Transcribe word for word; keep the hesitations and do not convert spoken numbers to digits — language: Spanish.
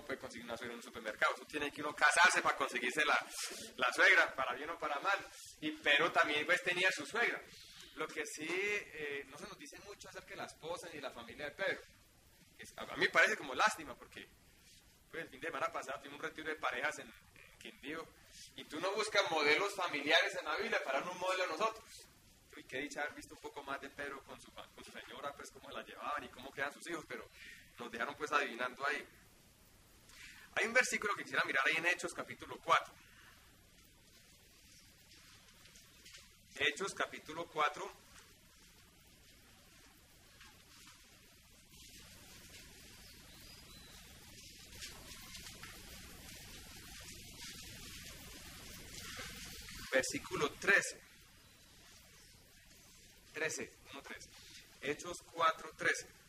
puede conseguir una suegra en un supermercado, eso tiene que uno casarse para conseguirse la, la suegra, para bien o para mal, y pero también pues tenía su suegra. Lo que sí eh, no se nos dice mucho acerca de la esposa ni de la familia de Pedro. Es, a, a mí me parece como lástima porque pues, el fin de semana pasado tuvimos un retiro de parejas en, en Quindío y tú no buscas modelos familiares en la Biblia para dar un modelo a nosotros. Y qué dicha haber visto un poco más de Pedro con su, con su señora, pues cómo la llevaban y cómo quedan sus hijos, pero nos dejaron pues adivinando ahí. Hay un versículo que quisiera mirar ahí en Hechos capítulo cuatro. Hechos capítulo cuatro. Versículo trece. trece, uno, trece. Hechos cuatro, trece.